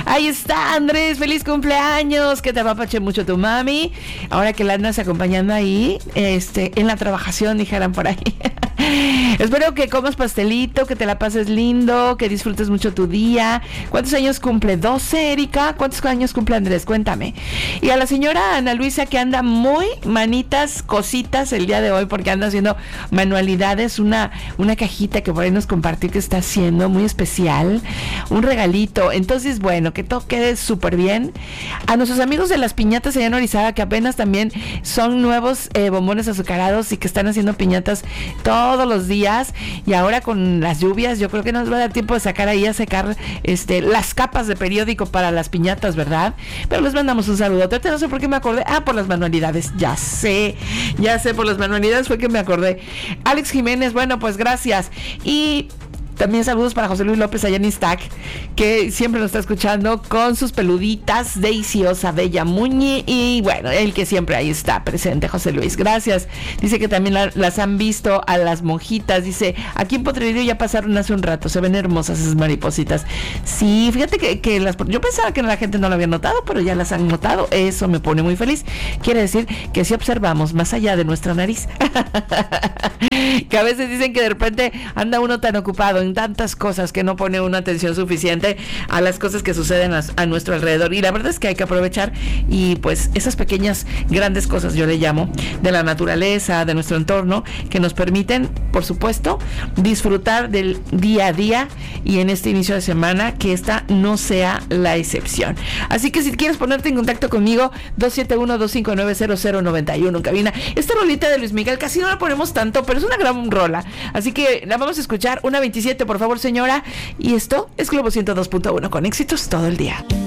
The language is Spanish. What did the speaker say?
Ahí está, Andrés, feliz cumpleaños, que te apapache mucho tu mami. Ahora que la andas acompañando ahí, en la trabajación, dijeran por ahí. Espero que comas pastelito, que te la pases lindo, que disfrutes mucho tu día. ¿Cuántos años cumple? 12, Erika. ¿Cuántos años cumple Andrés? Cuéntame. Y a la señora Ana Luisa, que anda muy manitas, cositas el día de hoy, porque anda haciendo manualidades, una cajita que por ahí nos compartió que está haciendo, muy especial, un regalito. Entonces, bueno, que todo quede súper bien. A nuestros amigos de las piñatas allá en Orizaba, que apenas también son nuevos bombones azucarados y que están haciendo piñatas todos los días, y ahora con las lluvias yo creo que nos va a dar tiempo de sacar ahí a secar las capas de periódico para las piñatas, ¿verdad? Pero les mandamos un saludo. Ahorita no sé por qué me acordé. Por las manualidades, ya sé, por las manualidades fue que me acordé. Alex Jiménez, bueno, pues gracias. Y también saludos para José Luis López allá en Iztac, que siempre nos está escuchando con sus peluditas, Daisy Osa, Bella Muñi, y bueno, el que siempre ahí está presente, José Luis, gracias. Dice que también las han visto a las monjitas, dice, aquí en Potrerillo ya pasaron hace un rato, se ven hermosas esas maripositas. Sí, fíjate que yo pensaba que la gente no lo había notado, pero ya las han notado, eso me pone muy feliz. Quiere decir que si observamos más allá de nuestra nariz. Que a veces dicen que de repente anda uno tan ocupado en tantas cosas que no pone una atención suficiente a las cosas que suceden a nuestro alrededor, y la verdad es que hay que aprovechar, y pues esas pequeñas grandes cosas, yo le llamo, de la naturaleza, de nuestro entorno, que nos permiten, por supuesto, disfrutar del día a día, y en este inicio de semana que esta no sea la excepción. Así que si quieres ponerte en contacto conmigo, 271-259-0091 en cabina. Esta rolita de Luis Miguel casi no la ponemos tanto, pero es una gran rola, así que la vamos a escuchar. Una 27, por favor, señora. Y esto es Globo 102.1, con éxitos todo el día.